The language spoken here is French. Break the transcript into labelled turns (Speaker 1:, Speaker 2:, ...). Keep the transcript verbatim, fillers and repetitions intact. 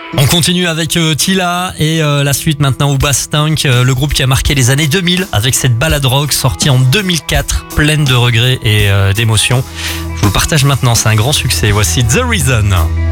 Speaker 1: On continue avec euh, Tila et euh, la suite maintenant au Bastank, euh, le groupe qui a marqué les années deux mille avec cette ballade rock sortie en deux mille quatre, pleine de regrets et euh, d'émotions. Je vous le partage maintenant, c'est un grand succès. Voici The Reason.